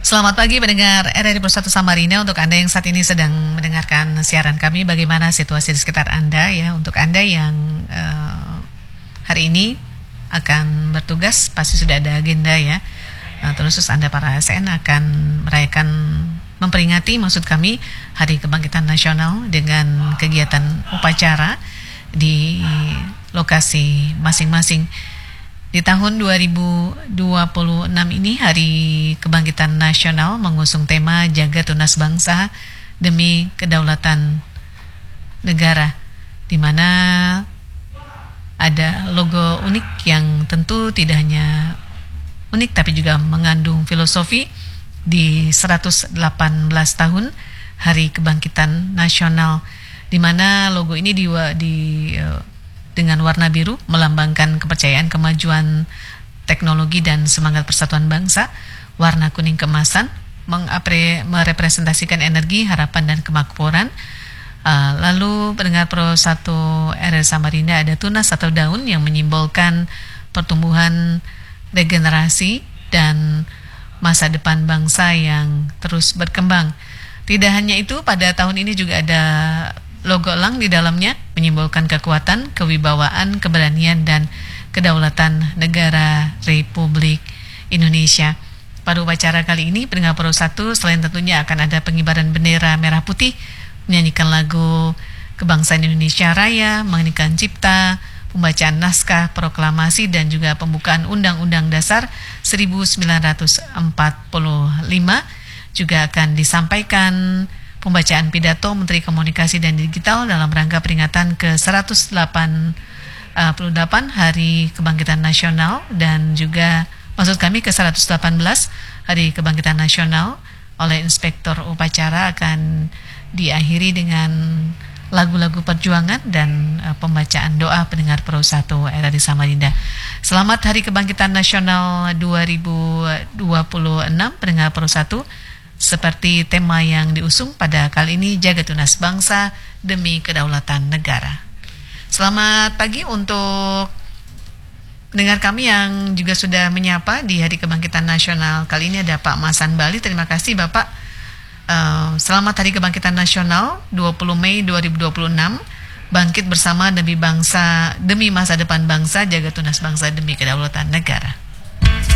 Selamat pagi pendengar RRI Persatu Samarinda. Untuk Anda yang saat ini sedang mendengarkan siaran kami, bagaimana situasi di sekitar Anda ya. Untuk Anda yang hari ini akan bertugas, pasti sudah ada agenda ya. Terus Anda para ASN akan merayakan, memperingati maksud kami Hari Kebangkitan Nasional dengan kegiatan upacara di lokasi masing-masing. Di tahun 2026 ini Hari Kebangkitan Nasional mengusung tema Jaga Tunas Bangsa Demi Kedaulatan Negara, di mana ada logo unik yang tentu tidak hanya unik tapi juga mengandung filosofi di 118 tahun Hari Kebangkitan Nasional, di mana logo ini dengan warna biru melambangkan kepercayaan, kemajuan teknologi dan semangat persatuan bangsa. Warna kuning keemasan merepresentasikan energi, harapan dan kemakmuran. Lalu pendengar Pro 1 RRI Samarinda, ada tunas atau daun yang menyimbolkan pertumbuhan, regenerasi dan masa depan bangsa yang terus berkembang. Tidak hanya itu, pada tahun ini juga ada logo elang di dalamnya, menyimbolkan kekuatan, kewibawaan, keberanian, dan kedaulatan negara Republik Indonesia. Pada upacara kali ini, pendengar Pro 1, selain tentunya akan ada pengibaran bendera merah putih, menyanyikan lagu Kebangsaan Indonesia Raya, menyanyikan cipta, pembacaan naskah proklamasi, dan juga pembukaan Undang-Undang Dasar 1945. Juga akan disampaikan pembacaan pidato Menteri Komunikasi dan Digital dalam rangka peringatan ke-188 Hari Kebangkitan Nasional, dan juga maksud kami ke-118 Hari Kebangkitan Nasional oleh Inspektur Upacara akan diakhiri dengan lagu-lagu perjuangan dan pembacaan doa. Pendengar Pro 1 RRI Samarinda, selamat Hari Kebangkitan Nasional 2026 pendengar Pro 1. Seperti tema yang diusung pada kali ini, Jaga Tunas Bangsa Demi Kedaulatan Negara. Selamat pagi untuk pendengar kami yang juga sudah menyapa di Hari Kebangkitan Nasional. Kali ini ada Pak Masan Bali. Terima kasih Bapak. Selamat Hari Kebangkitan Nasional 20 Mei 2026. Bangkit bersama demi bangsa, demi masa depan bangsa, jaga tunas bangsa demi kedaulatan negara.